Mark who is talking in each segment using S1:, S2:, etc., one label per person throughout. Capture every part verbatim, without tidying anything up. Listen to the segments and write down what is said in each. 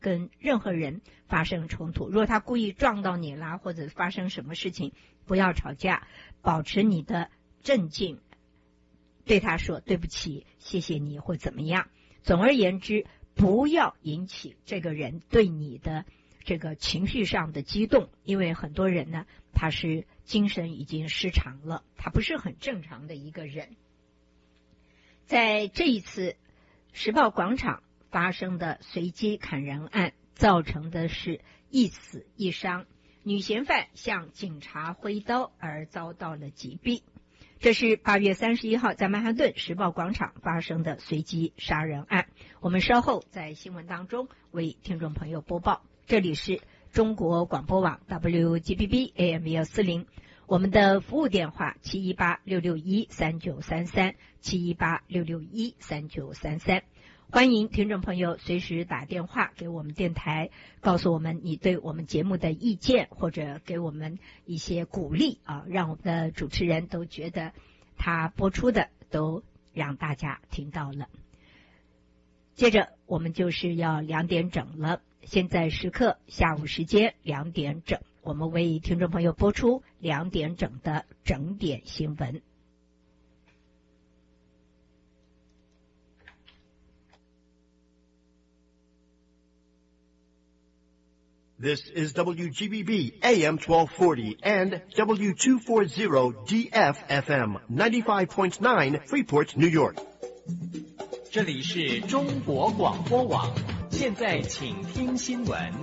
S1: 跟任何人发生冲突。如果他故意撞到你啦，或者发生什么事情，不要吵架，保持你的镇静，对他说对不起，谢谢你，或怎么样。总而言之，不要引起这个人对你的这个情绪上的激动，因为很多人呢，他是精神已经失常了，他不是很正常的一个人。在这一次时报广场发生的随机砍人案，造成的是一死一伤，女嫌犯向警察挥刀而遭到了击毙。这是八月三十一号在曼哈顿时报广场发生的随机杀人案。我们稍后在新闻当中为听众朋友播报。这里是中国广播网 W G B B A M 一四零，我们的服务电话七一八六六一三九三三 七一八六六一三九三三。欢迎听众朋友随时打电话给我们电台，告诉我们你对我们节目的意见，或者给我们一些鼓励啊，让我们的主持人都觉得他播出的都让大家听到了。接着我们就是要两点整了，现在时刻下午时间两点整，我们为听众朋友播出两点整的整点新闻。
S2: This is W G B B A M twelve forty and W two forty D F F M ninety-five point nine Freeport, New York.
S3: 这里是中国广播网，现在请听新闻。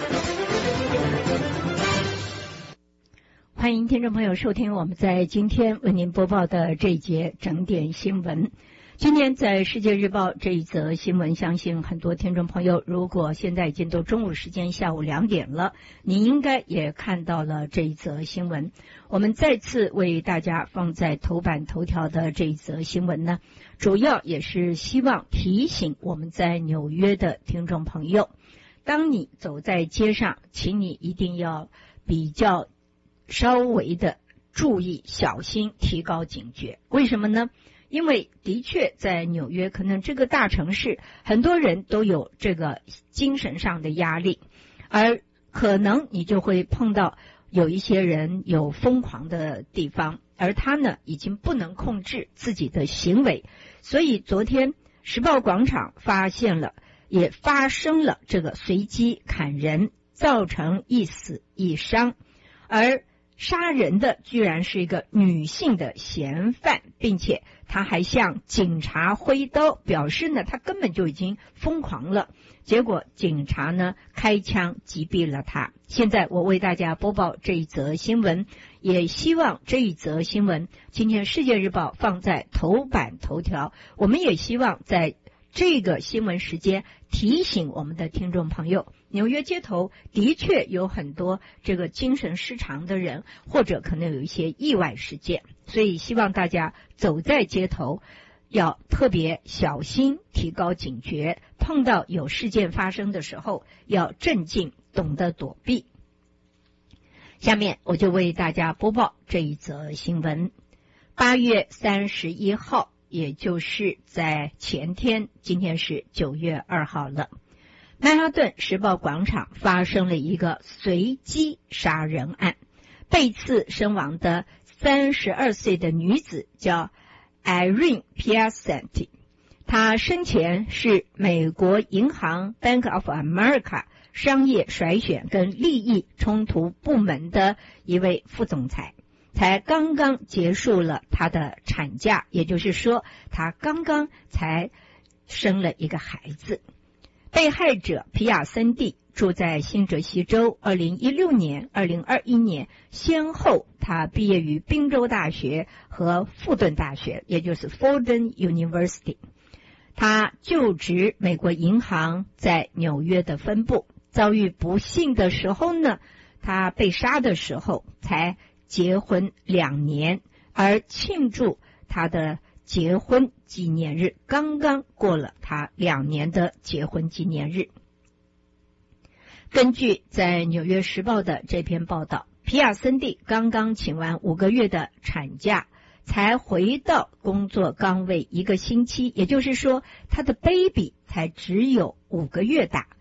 S1: 欢迎听众朋友收听我们在今天为您播报的这一节整点新闻。今天在世界日报这一则新闻，相信很多听众朋友如果现在已经都中午时间下午两点了，你应该也看到了这一则新闻。我们再次为大家放在头版头条的这一则新闻呢，主要也是希望提醒我们在纽约的听众朋友，当你走在街上，请你一定要比较稍微的注意小心，提高警觉。为什么呢？因为的确在纽约，可能这个大城市很多人都有这个精神上的压力，而可能你就会碰到有一些人有疯狂的地方，而他呢已经不能控制自己的行为。所以昨天时报广场发现了，也发生了这个随机砍人，造成一死一伤，而杀人的居然是一个女性的嫌犯，并且他还向警察挥刀，表示呢他根本就已经疯狂了，结果警察呢开枪击毙了他。现在我为大家播报这一则新闻，也希望这一则新闻今天世界日报放在头版头条，我们也希望在这个新闻时间提醒我们的听众朋友，纽约街头的确有很多这个精神失常的人，或者可能有一些意外事件，所以希望大家走在街头要特别小心，提高警觉，碰到有事件发生的时候要镇静，懂得躲避。下面我就为大家播报这一则新闻。八月三十一号，也就是在前天，今天是九月二号了，曼哈顿时报广场发生了一个随机杀人案，被刺身亡的三十二岁的女子叫 Irene Piacenti， 她生前是美国银行 Bank of America 商业筛选跟利益冲突部门的一位副总裁，才刚刚结束了她的产假，也就是说她刚刚才生了一个孩子。被害者皮亚森蒂住在新泽西州，二零一六年、二零二一年先后他毕业于宾州大学和富顿大学，也就是 Fordham University。他就职美国银行在纽约的分部，遭遇不幸的时候呢，他被杀的时候才结婚两年，而庆祝他的结婚纪念日刚刚过了他两年的结婚纪念日。根据在纽约时报的这篇报道，皮亚森蒂刚刚请完五个月的产假，才回到工作岗位一个星期，也就是说他的 baby 才只有五个月大。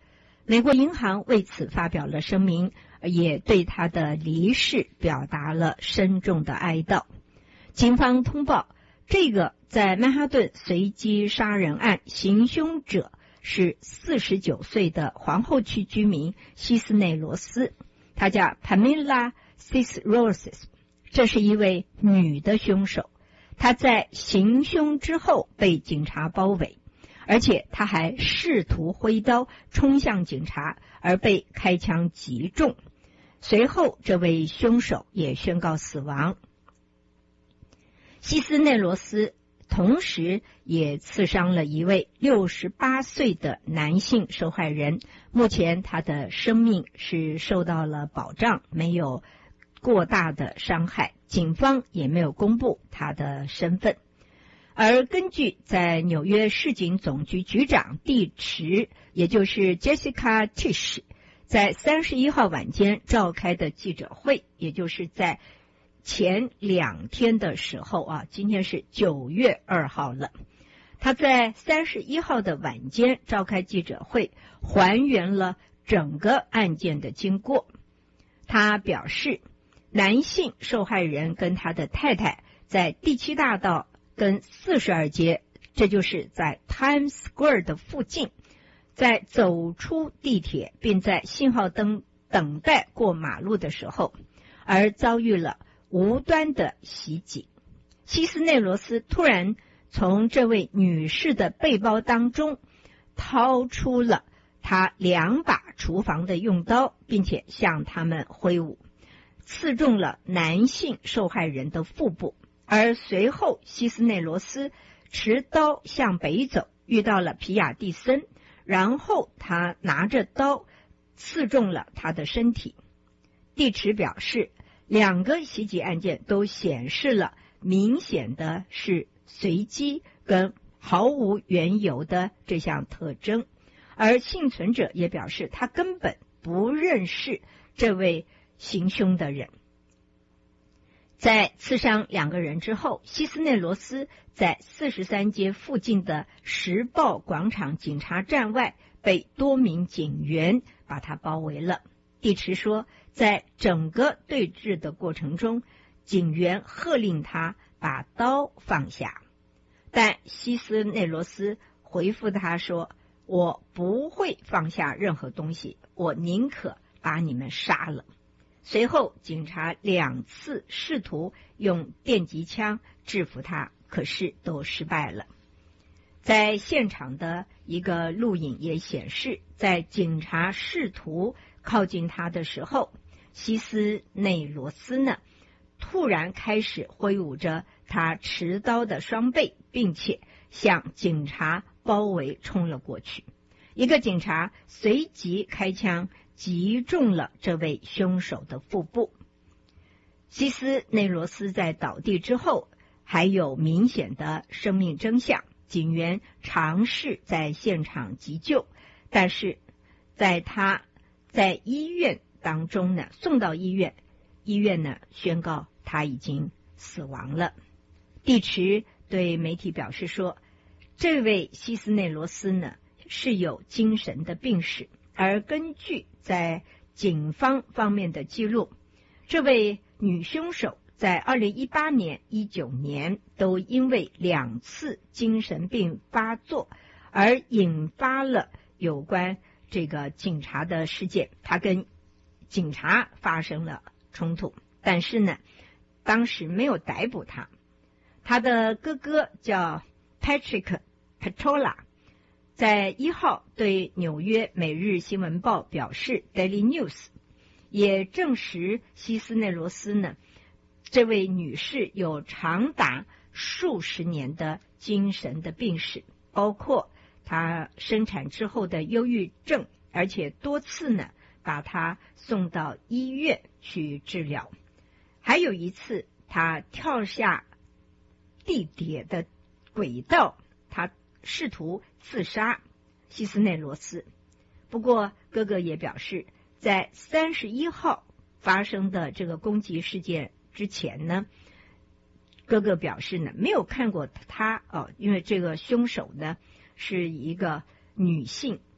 S1: 美国银行为此发表了声明，也对他的离世表达了深重的哀悼。警方通报，这个在曼哈顿随机杀人案行凶者是四十九岁的皇后区居民希斯内罗斯，她叫 Pamela Cisroses， 这是一位女的凶手。她在行凶之后被警察包围，而且他还试图挥刀冲向警察，而被开枪击中。随后，这位凶手也宣告死亡。希斯内罗斯同时也刺伤了一位六十八岁的男性受害人，目前他的生命是受到了保障，没有过大的伤害，警方也没有公布他的身份。而根据在纽约市警总局局长蒂池，也就是 Jessica Tisch， 在三十一号晚间召开的记者会，也就是在前两天的时候啊，今天是九月二号了。他在三十一号的晚间召开记者会，还原了整个案件的经过。他表示，男性受害人跟他的太太在第七大道跟四十二街，这就是在 Times Square 的附近，在走出地铁并在信号灯等待过马路的时候，而遭遇了无端的袭击。希斯内罗斯突然从这位女士的背包当中掏出了他两把厨房的用刀，并且向他们挥舞，刺中了男性受害人的腹部。而随后希斯内罗斯持刀向北走，遇到了皮亚蒂森，然后他拿着刀刺中了他的身体。蒂池表示，两个袭击案件都显示了明显的是随机跟毫无缘由的这项特征，而幸存者也表示他根本不认识这位行凶的人。在刺伤两个人之后，希斯内罗斯在四十三街附近的时报广场警察站外被多名警员把他包围了。蒂池说，在整个对峙的过程中，警员喝令他把刀放下，但希斯内罗斯回复他说，我不会放下任何东西，我宁可把你们杀了。随后警察两次试图用电击枪制服他，可是都失败了。在现场的一个录影也显示，在警察试图靠近他的时候，希斯内罗斯呢突然开始挥舞着他持刀的双臂，并且向警察包围冲了过去。一个警察随即开枪击中了这位凶手的腹部。希斯内罗斯在倒地之后还有明显的生命征象，警员尝试在现场急救，但是在他在医院当中呢，送到医院，医院呢宣告他已经死亡了。蒂池对媒体表示说，这位希斯内罗斯呢是有精神的病史，而根据在警方方面的记录，这位女凶手在二零一八年、一九年都因为两次精神病发作而引发了有关这个警察的事件，她跟警察发生了冲突，但是呢，当时没有逮捕她。她的哥哥叫 Patrick Petola，在一号对纽约每日新闻报表示 Daily News 也证实希斯内罗斯呢，这位女士有长达数十年的精神的病史，包括她生产之后的忧郁症，而且多次呢把她送到医院去治疗。还有一次她跳下地铁的轨道，她试图自杀希斯内罗斯。不过哥哥也表示，在三十一号发生的这个攻击事件之前呢，哥哥表示呢没有看过他哦，因为这个凶手呢是一个女性，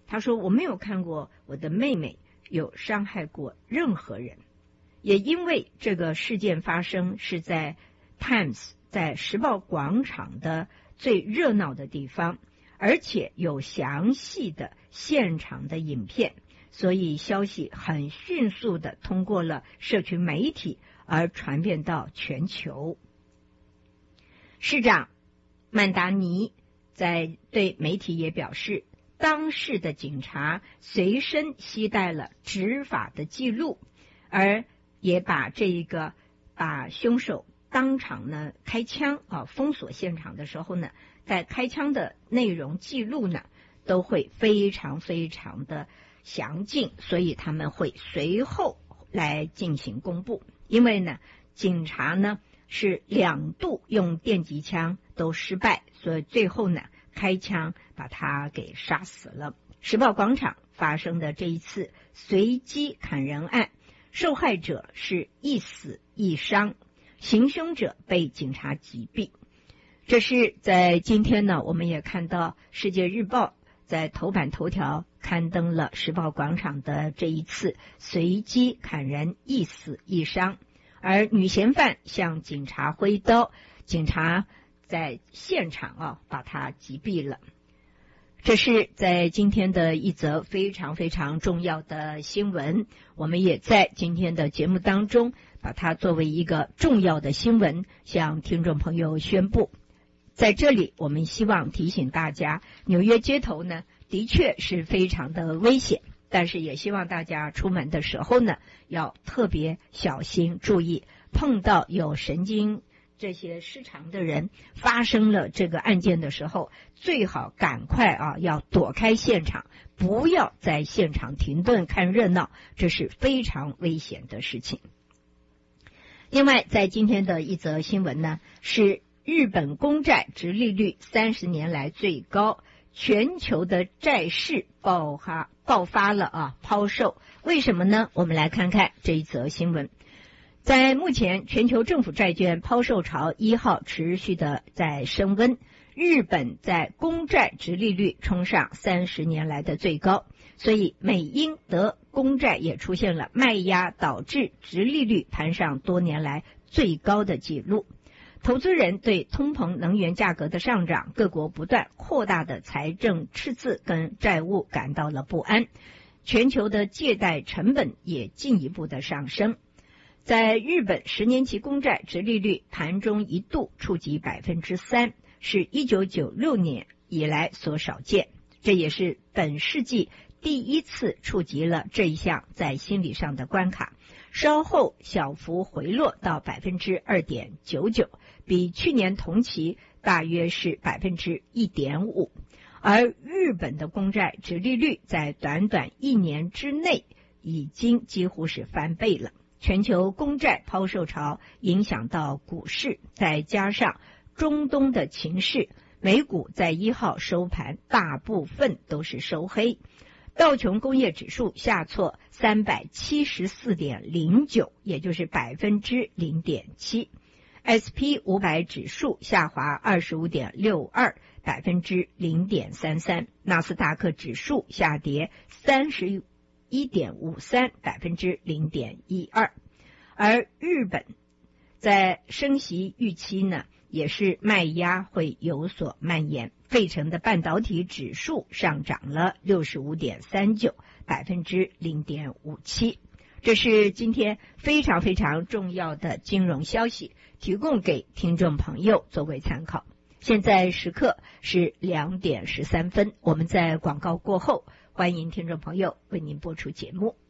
S1: 他说我没有看过我的妹妹有伤害过任何人，也因为这个事件发生是在 Times 在时报广场的最热闹的地方，而且有详细的现场的影片，所以消息很迅速的通过了社群媒体而传遍到全球。市长曼达尼在对媒体也表示，当时的警察随身携带了执法的记录，而也把这一个把凶手当场呢开枪啊，封锁现场的时候呢，在开枪的内容记录呢都会非常非常的详尽，所以他们会随后来进行公布。因为呢，警察呢是两度用电击枪都失败，所以最后呢开枪把他给杀死了。时报广场发生的这一次随机砍人案，受害者是一死一伤，行凶者被警察击毙。这是在今天呢，我们也看到《世界日报》在头版头条刊登了时报广场的这一次随机砍人，一死一伤，而女嫌犯向警察挥刀，警察在现场啊把他击毙了。这是在今天的一则非常非常重要的新闻，我们也在今天的节目当中把它作为一个重要的新闻向听众朋友宣布。在这里我们希望提醒大家，纽约街头呢的确是非常的危险，但是也希望大家出门的时候呢要特别小心注意，碰到有神经这些失常的人发生了这个案件的时候，最好赶快啊要躲开现场，不要在现场停顿看热闹，这是非常危险的事情。另外在今天的一则新闻呢，是日本公债殖利率三十年来最高，全球的债市爆发爆发了啊抛售，为什么呢？我们来看看这一则新闻。在目前全球政府债券抛售潮一号持续的在升温，日本在公债殖利率冲上三十年来的最高，所以美英德公债也出现了卖压，导致殖利率攀上多年来最高的纪录。投资人对通膨能源价格的上涨，各国不断扩大的财政赤字跟债务感到了不安，全球的借贷成本也进一步的上升。在日本十年期公债殖利率盘中一度触及百分之三，是一九九六年以来所少见，这也是本世纪第一次触及了这一项在心理上的关卡，稍后小幅回落到百分之二点九九，比去年同期大约是百分之一点五，而日本的公债殖利率在短短一年之内已经几乎是翻倍了。全球公债抛售潮影响到股市，再加上中东的情势，美股在一号收盘大部分都是收黑，道琼工业指数下挫三百七十四点零九，也就是百分之零点七。S P 五百 指数下滑二十五点六二，百分之零点三三。纳斯达克指数下跌三十一点五三，百分之零点一二。而日本在升息预期呢，也是卖压会有所蔓延。费城的半导体指数上涨了六十五点三九，百分之零点五七。这是今天非常非常重要的金融消息，提供给听众朋友作为参考。现在时刻是两点十三分，我们在广告过后，欢迎听众朋友为您播出节目。